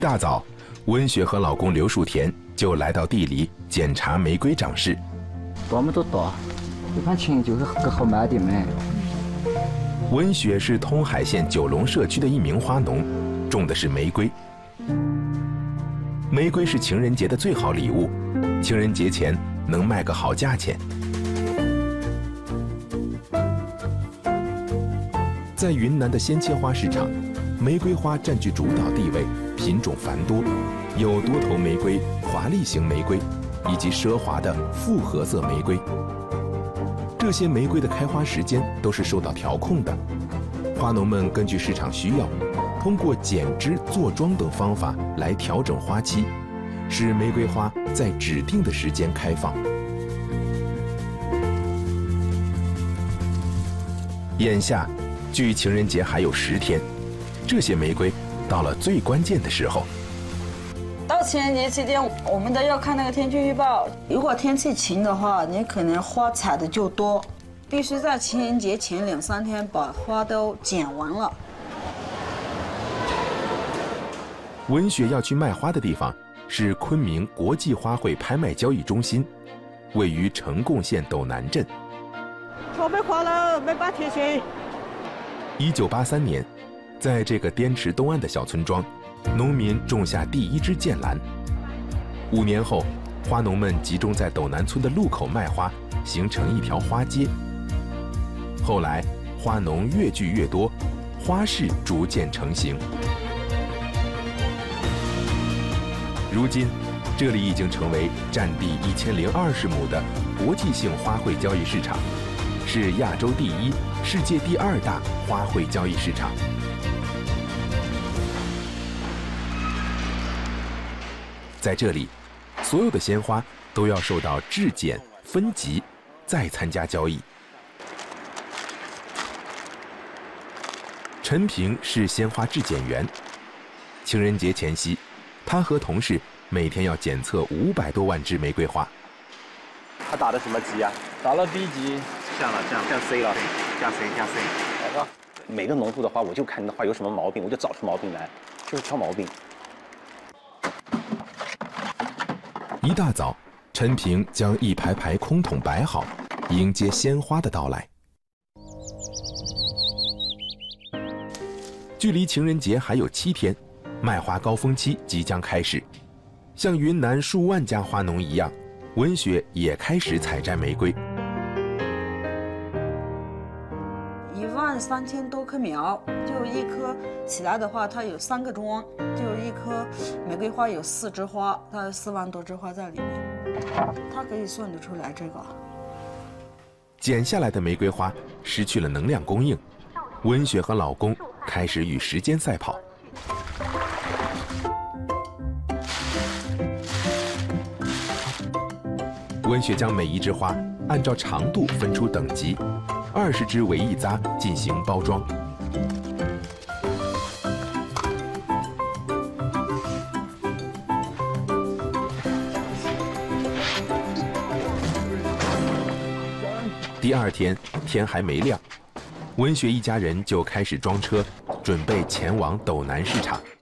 大早，温雪和老公刘树田就来到地里检查玫瑰长势。 多么都多，一看清就是个好买的嘛。 温雪是通海县九龙社区的一名花农，种的是玫瑰。玫瑰是情人节的最好礼物，情人节前能卖个好价钱。在云南的鲜切花市场，玫瑰花占据主导地位，品种繁多，有多头玫瑰、华丽型玫瑰，以及奢华的复合色玫瑰。这些玫瑰的开花时间都是受到调控的，花农们根据市场需要，通过剪枝、做桩等方法来调整花期，使玫瑰花在指定的时间开放。眼下，距情人节还有10天，这些玫瑰到了最关键的时候。 到情人节期间，我们都要看那个天气预报。如果天气晴的话，你可能花采的就多，必须在情人节前2、3天把花都剪完了。 温雪要去卖花的地方是昆明国际花卉拍卖交易中心，位于成贡县斗南镇。 准备花了，没把贴心。 1983年，在这个滇池东岸的小村庄，农民种下第一支剑兰。5年后，花农们集中在斗南村的路口卖花，形成一条花街。后来，花农越聚越多，花市逐渐成型。如今，这里已经成为占地1020亩的国际性花卉交易市场，是亚洲第1、世界第2大花卉交易市场。在这里，所有的鲜花都要受到质检、分级，再参加交易。陈平是鲜花质检员，情人节前夕，他和同事每天要检测500多万支玫瑰花。 他打的什么级啊？ 打了 B 级， 降 C 了，降 C。 好吧。 每个农户的花，我就看你的花有什么毛病，我就找出毛病来，就是挑毛病。 一大早，陈平将一排排空桶摆好，迎接鲜花的到来。距离情人节还有7天，卖花高峰期即将开始。像云南数万家花农一样，温雪也开始采摘玫瑰。 13000多棵苗，就一棵起来的话，它有3个桩，就一棵玫瑰花有4枝花，它有4万多枝花在里面，它可以算得出来这个。 剪下来的玫瑰花失去了能量供应，温雪和老公开始与时间赛跑。温雪将每一枝花按照长度分出等级，20枝为一扎进行包装。第2天，天还没亮，温雪一家人就开始装车，准备前往斗南市场。